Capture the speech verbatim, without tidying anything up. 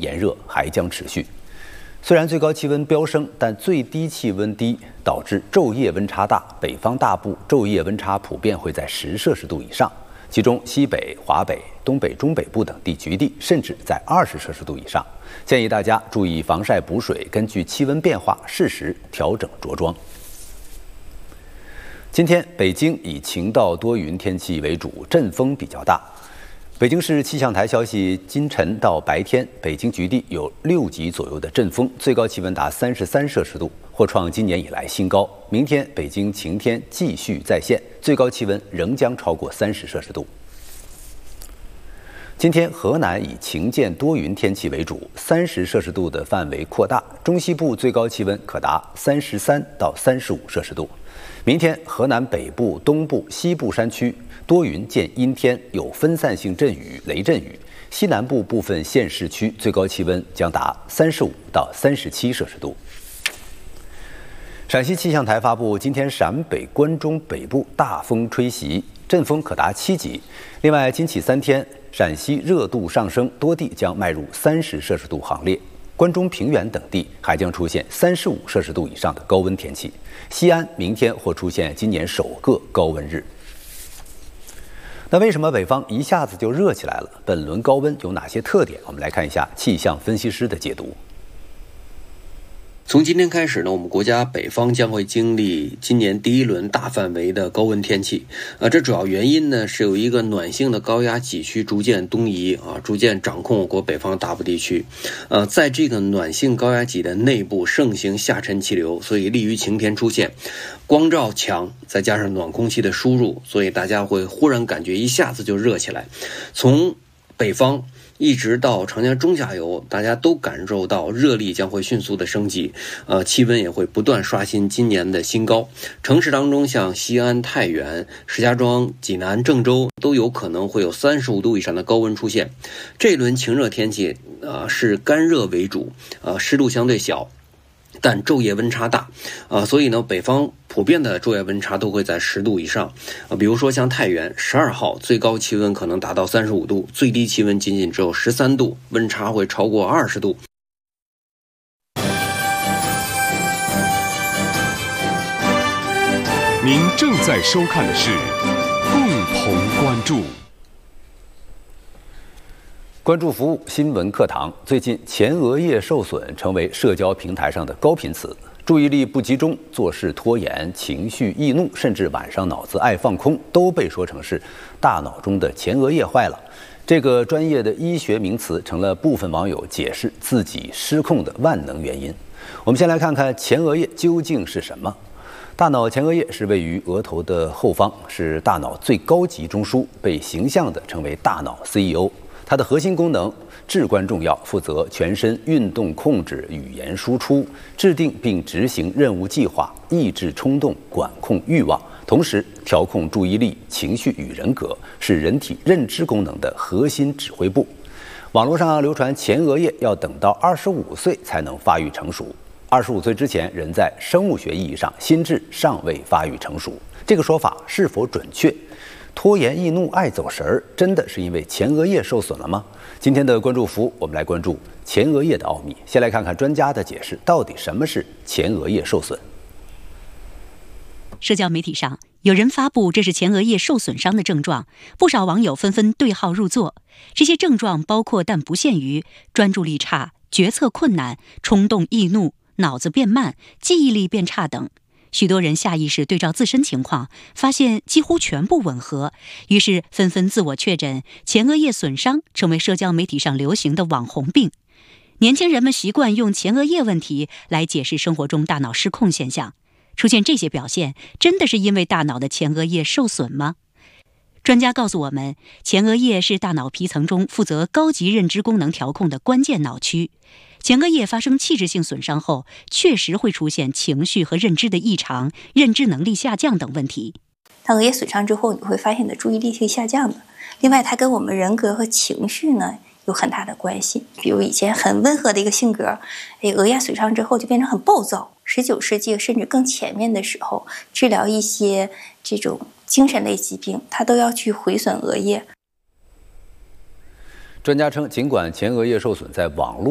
炎热还将持续。虽然最高气温飙升，但最低气温低导致昼夜温差大，北方大部昼夜温差普遍会在十摄氏度以上，其中西北、华北、东北、中北部等地局地甚至在二十摄氏度以上。建议大家注意防晒补水，根据气温变化适时调整着装。今天北京以晴到多云天气为主，阵风比较大。北京市气象台消息，今晨到白天，北京局地有六级左右的阵风，最高气温达三十三摄氏度，或创今年以来新高。明天北京晴天继续再现，最高气温仍将超过三十摄氏度。今天河南以晴见多云天气为主，三十摄氏度的范围扩大，中西部最高气温可达三十三到三十五摄氏度。明天河南北部、东部、西部山区多云见阴天，有分散性阵雨、雷阵雨。西南部部分县市区最高气温将达三十五到三十七摄氏度。陕西气象台发布，今天陕北、关中北部大风吹袭，阵风可达七级。另外，今起三天，陕西热度上升，多地将迈入三十摄氏度行列。关中平原等地还将出现三十五摄氏度以上的高温天气。西安明天或出现今年首个高温日。那为什么北方一下子就热起来了？本轮高温有哪些特点？我们来看一下气象分析师的解读。 从今天开始呢，我们国家北方将会经历今年第一轮大范围的高温天气。呃，这主要原因呢是有一个暖性的高压脊区逐渐东移啊，逐渐掌控我国北方大部地区。呃，在这个暖性高压脊的内部盛行下沉气流，所以利于晴天出现。光照强，再加上暖空气的输入，所以大家会忽然感觉一下子就热起来。从北方一直到长江中下游，大家都感受到热力将会迅速的升级，呃，气温也会不断刷新今年的新高。城市当中，像西安、太原、石家庄、济南、郑州都有可能会有三十五度以上的高温出现。这轮晴热天气，呃，是干热为主，呃，湿度相对小。但昼夜温差大，啊，所以呢，北方普遍的昼夜温差都会在十度以上，啊，比如说像太原十二号最高气温可能达到三十五度，最低气温仅仅只有十三度，温差会超过二十度。 您正在收看的是共同关注。 关注服务新闻课堂。最近，前额叶受损成为社交平台上的高频词，注意力不集中、做事拖延、情绪易怒，甚至晚上脑子爱放空，都被说成是大脑中的前额叶坏了。这个专业的医学名词成了部分网友解释自己失控的万能原因。我们先来看看前额叶究竟是什么。大脑前额叶是位于额头的后方，是大脑最高级中枢，被形象地称为大脑 C E O。它的核心功能至关重要，负责全身运动控制、语言输出、制定并执行任务计划、抑制冲动、管控欲望，同时调控注意力、情绪与人格，是人体认知功能的核心指挥部。网络上流传前额叶要等到二十五岁才能发育成熟，二十五岁之前，人在生物学意义上心智尚未发育成熟。这个说法是否准确？拖延易怒、爱走神儿，真的是因为前额叶受损了吗？今天的关注服务，我们来关注前额叶的奥秘。先来看看专家的解释，到底什么是前额叶受损？ 社交媒体上有人发布这是前额叶受损伤的症状，不少网友纷纷对号入座。这些症状包括但不限于专注力差、决策困难、冲动易怒、脑子变慢、记忆力变差等。许多人下意识对照自身情况，发现几乎全部吻合，于是纷纷自我确诊前额叶损伤，成为社交媒体上流行的网红病。年轻人们习惯用前额叶问题来解释生活中大脑失控现象。出现这些表现，真的是因为大脑的前额叶受损吗？专家告诉我们，前额叶是大脑皮层中负责高级认知功能调控的关键脑区。前额叶发生器质性损伤后，确实会出现情绪和认知的异常、认知能力下降等问题。 当额叶损伤之后，你会发现你的注意力是下降的。另外，它跟我们人格和情绪呢有很大的关系。比如以前很温和的一个性格，哎，额叶损伤之后就变成很暴躁。十九世纪甚至更前面的时候，治疗一些这种精神类疾病，它都要去毁损额叶。 专家称，尽管前额叶受损在网络